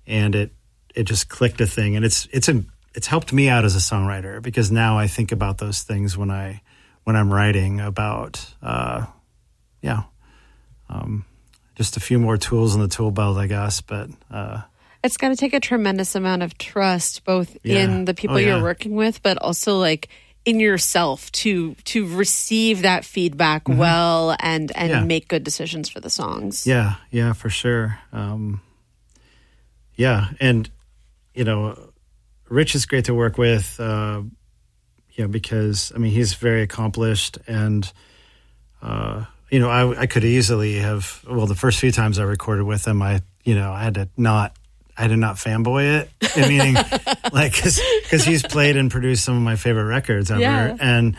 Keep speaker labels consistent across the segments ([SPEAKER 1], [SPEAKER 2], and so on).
[SPEAKER 1] and it just clicked a thing. And it's helped me out as a songwriter, because now I think about those things when I'm writing about, just a few more tools in the tool belt, I guess. But
[SPEAKER 2] it's got to take a tremendous amount of trust, both in the people you're working with, but also like in yourself to receive that feedback well and make good decisions for the songs.
[SPEAKER 1] Yeah, for sure. And Rich is great to work with, because he's very accomplished, and I could easily have. Well, the first few times I recorded with him, I had to not fanboy it. Meaning, like, because he's played and produced some of my favorite records ever, and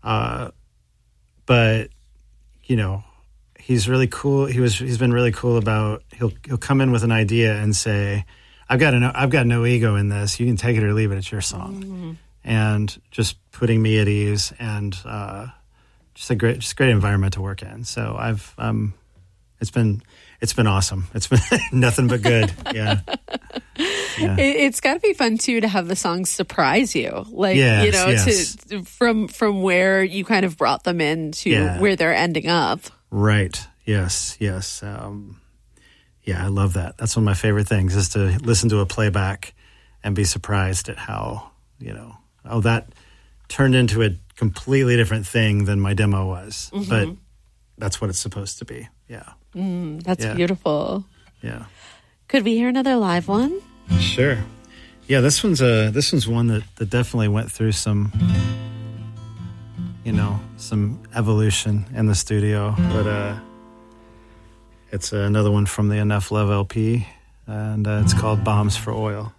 [SPEAKER 1] but he's really cool. He's been really cool about he'll come in with an idea and say, I've got no ego in this. You can take it or leave it. It's your song. Mm-hmm. And just putting me at ease, and just a great environment to work in. So it's been awesome. It's been nothing but good. Yeah.
[SPEAKER 2] It's got to be fun too to have the songs surprise you, like to from where you kind of brought them in to where they're ending up.
[SPEAKER 1] Right. Yes. I love that. That's one of my favorite things, is to listen to a playback and be surprised at how, that turned into a completely different thing than my demo was. Mm-hmm. But that's what it's supposed to be. Yeah.
[SPEAKER 2] That's beautiful.
[SPEAKER 1] Yeah.
[SPEAKER 2] Could we hear another live one?
[SPEAKER 1] Sure. Yeah, this one's one that definitely went through some evolution in the studio, but it's another one from the Enough Love LP, and it's called Bombs for Oil.